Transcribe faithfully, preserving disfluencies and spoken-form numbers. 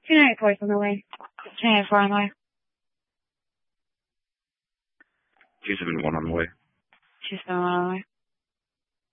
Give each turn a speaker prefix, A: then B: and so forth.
A: two ninety-four is on the way. two ninety-four on the way.
B: two seventy-one on the way.
A: two seventy-one on the way.